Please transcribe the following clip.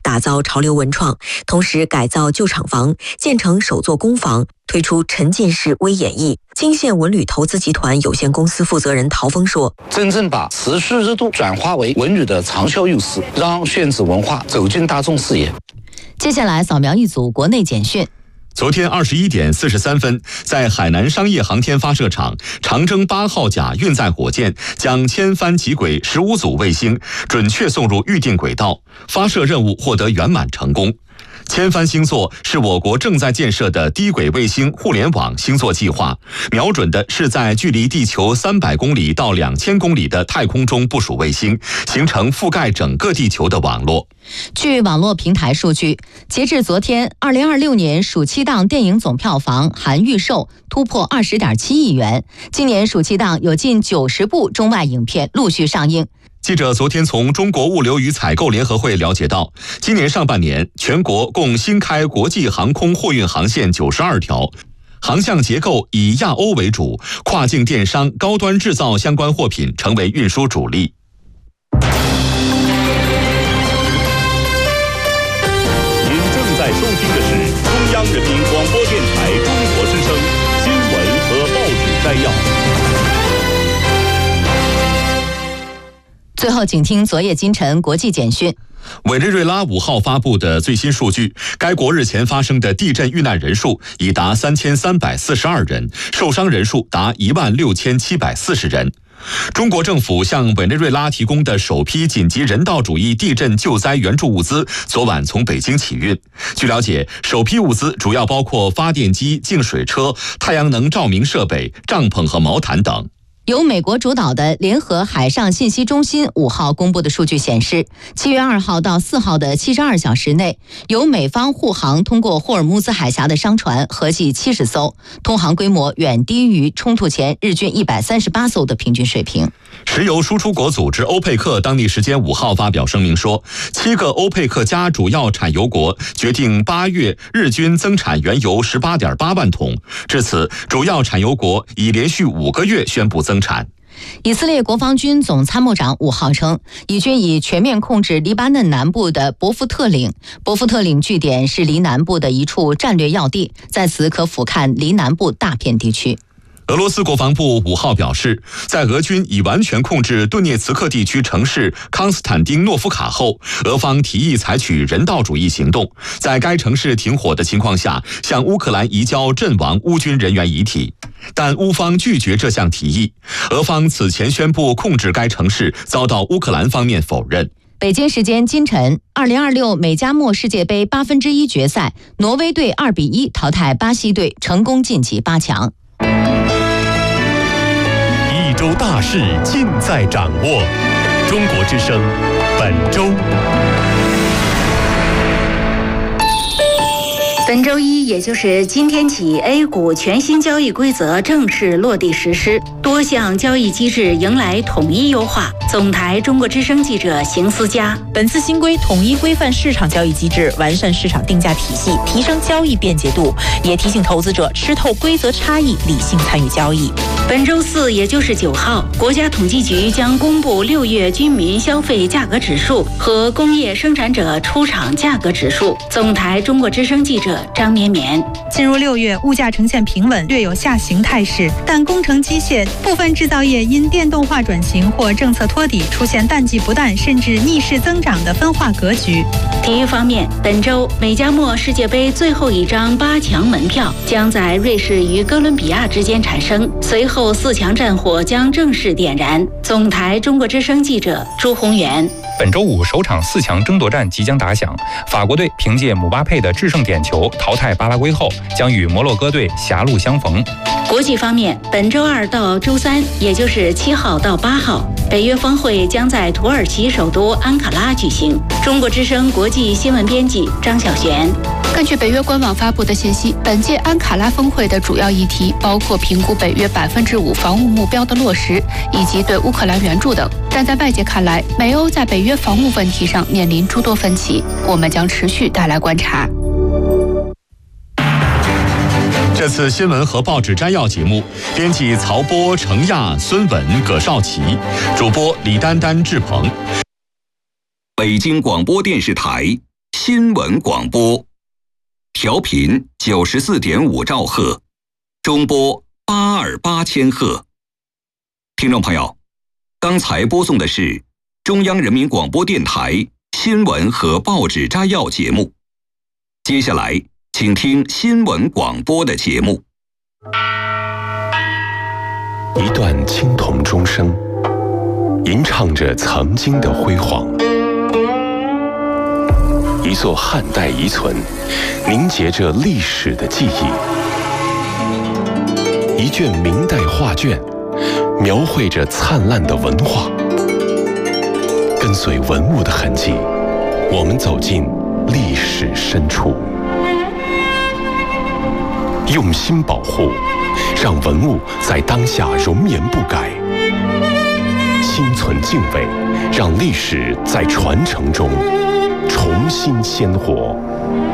打造潮流文创，同时改造旧厂房，建成首座工房，推出沉浸式微演绎。金线文旅投资集团有限公司负责人陶峰说：“ 真正把持续热度转化为文旅的长效优势，让炫子文化走进大众视野。” 接下来扫描一组国内简讯。 昨天21点43分，在海南商业航天发射场，长征8号甲运载火箭将千帆极轨15组卫星准确送入预定轨道，发射任务获得圆满成功。千帆星座是我国正在建设的低轨卫星互联网星座计划，瞄准的是在距离地球300公里到2000公里的太空中部署卫星，形成覆盖整个地球的网络。 据网络平台数据，截至昨天，2026年暑期档电影总票房含预售突破20.7亿元，今年暑期档有近90部中外影片陆续上映。 记者昨天从中国物流与采购联合会了解到，今年上半年全国共新开国际航空货运航线92条，航向结构以亚欧为主，跨境电商、高端制造相关货品成为运输主力。 您正在收听的是中央人民广播电台中国之声新闻和报纸摘要。 最后，请听昨夜今晨国际简讯。 委内瑞拉5号发布的最新数据，该国日前发生的地震遇难人数已达3342人，受伤人数达16740人。中国政府向委内瑞拉提供的首批紧急人道主义地震救灾援助物资昨晚从北京起运。据了解，首批物资主要包括发电机、净水车、太阳能照明设备、帐篷和毛毯等。 由美国主导的联合海上信息中心5号公布的数据显示，7月2号到4号的72小时内，由美方护航通过霍尔木兹海峡的商船合计70艘，通航规模远低于冲突前日均138艘的平均水平。 石油输出国组织欧佩克当地时间5号发表声明说，7个欧佩克加主要产油国决定8月日均增产原油18.8万桶。至此，主要产油国已连续5个月宣布增产。 以色列国防军总参谋长5号称，以军已全面控制黎巴嫩南部的伯夫特岭。伯夫特岭据点是黎南部的一处战略要地，在此可俯瞰黎南部大片地区。 俄罗斯国防部5号表示，在俄军已完全控制顿涅茨克地区城市康斯坦丁诺夫卡后，俄方提议采取人道主义行动，在该城市停火的情况下，向乌克兰移交阵亡乌军人员遗体。但乌方拒绝这项提议。俄方此前宣布控制该城市，遭到乌克兰方面否认。 北京时间今晨，2026美加墨世界杯1/8决赛，挪威队2-1淘汰巴西队，成功晋级8强。 一周大事尽在掌握。中国之声本周。 本周一，也就是今天起 ，A 股全新交易规则正式落地实施，多项交易机制迎来统一优化。总台中国之声记者邢思佳。 本次新规统一规范市场交易机制，完善市场定价体系，提升交易便捷度，也提醒投资者吃透规则差异，理性参与交易。 本周四，也就是9号，国家统计局将公布6月居民消费价格指数和工业生产者出厂价格指数。总台中国之声记者张绵绵。 进入6月，物价呈现平稳，略有下行态势，但工程机械部分制造业因电动化转型或政策托底，出现淡季不淡甚至逆势增长的分化格局。 体育方面，本周美加墨世界杯最后一张8强门票将在瑞士与哥伦比亚之间产生，随后4强战火将正式点燃。总台中国之声记者朱宏元。 本周五首场4强争夺战即将打响，法国队凭借姆巴佩的制胜点球淘汰巴拉圭后，将与摩洛哥队狭路相逢。 国际方面，本周2到周3，也就是7号到8号，北约峰会将在土耳其首都安卡拉举行。中国之声国际新闻编辑张小璇。 根据北约官网发布的信息，本届安卡拉峰会的主要议题包括评估北约5%防务目标的落实，以及对乌克兰援助等。但在外界看来，美欧在北约防务问题上面临诸多分歧，我们将持续带来观察。 这次新闻和报纸摘要节目，编辑曹波、程亚、孙稳、葛少奇，主播李丹丹、志鹏。 北京广播电视台新闻广播，调频94.5兆赫，中波828千赫。听众朋友，刚才播送的是中央人民广播电台新闻和报纸摘要节目。接下来，请听新闻广播的节目。 一段青铜钟声，吟唱着曾经的辉煌；一座汉代遗存，凝结着历史的记忆；一卷明代画卷，描绘着灿烂的文化。跟随文物的痕迹，我们走进历史深处，用心保护，让文物在当下容颜不改；心存敬畏，让历史在传承中重新鲜活。